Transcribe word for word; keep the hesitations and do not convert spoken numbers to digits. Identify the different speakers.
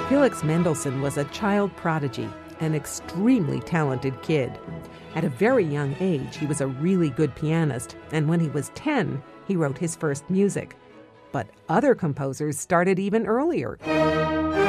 Speaker 1: Felix Mendelssohn was a child prodigy, an extremely talented kid. At a very young age, he was a really good pianist, and when he was ten, he wrote his first music. But other composers started even earlier.